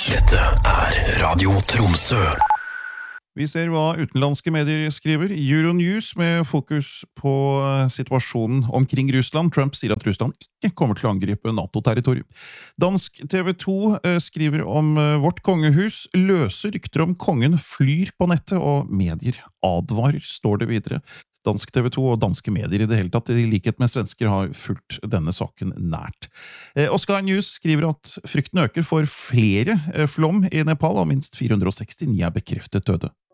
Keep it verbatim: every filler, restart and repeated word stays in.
Dette er Radio Tromsø. Vi ser hva utenlandske medier skriver. Euronews med fokus på situasjonen omkring Russland. Trump sier at Russland ikke kommer til å angripe NATO-territorium. Dansk T V to skriver om vårt kongehus. Løse rykter om kongen flyr på nettet, og medier advarer, står det videre. Dansk T V to og danske medier i det hele tatt, i likhet med svensker, har fulgt denne saken nært. Oscar News skriver at frykten øker for flere flom i Nepal, og minst fire hundre og sekstini er bekreftet døde.